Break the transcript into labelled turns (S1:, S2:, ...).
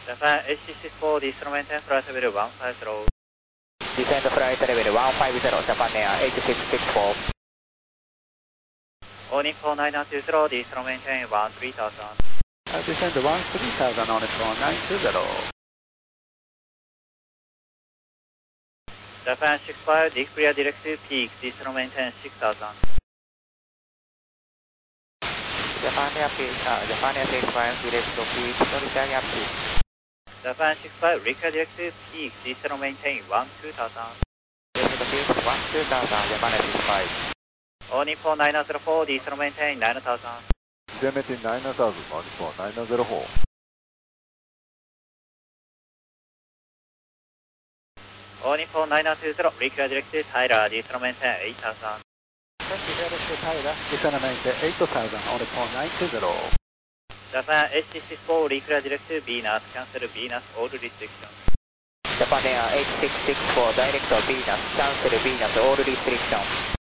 S1: Japan H64 Descent maintain flight level 150.
S2: Descent flight level 150, Japan Air H664.
S1: All Nippon 920, Descent maintain 13000.
S3: Descend 13000 on Nippon 920.
S1: Japan 65, declare directive peak, Descent maintain 6000.
S2: Japan Air 65, direct to peak, return up peak.
S1: Japan 65, declare directive peak, Descent maintain 12000.
S2: Direct to peak 12000, Japan Air 65.
S1: All Nippon 904, Descent maintain 9000.
S3: Descend maintain 9000 on Nippon 904.
S1: All Nippon 920, declare directive Tyler, Descent maintain 8000.
S3: Descend maintain 8000 on Nippon 920.
S1: Japan H64, declare directive Venus, cancel Venus, all restrictions.
S2: Japan Air H664, direct to Venus, cancel Venus, all restrictions.